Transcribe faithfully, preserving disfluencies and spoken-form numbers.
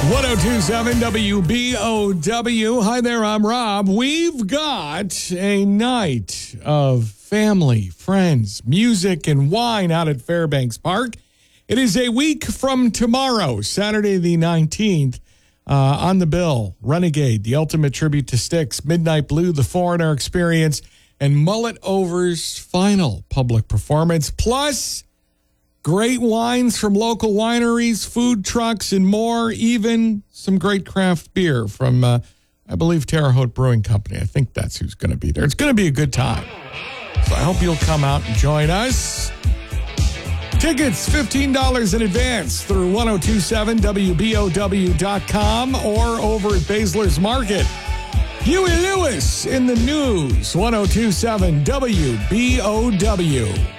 one oh two point seven W B O W. Hi there, I'm Rob. We've got a night of family, friends, music, and wine out at Fairbanks Park. It is a week from tomorrow, Saturday the nineteenth. Uh, on the bill, Renegade, the ultimate tribute to Styx, Midnight Blue, The Foreigner Experience, and Mullet Over's final public performance, plus great wines from local wineries, food trucks, and more, even some great craft beer from, uh, I believe, Terre Haute Brewing Company. I think that's who's going to be there. It's going to be a good time. So I hope you'll come out and join us. Tickets, fifteen dollars in advance through ten twenty-seven W B O W dot com or over at Baszler's Market. Huey Lewis in the news, ten twenty-seven W B O W.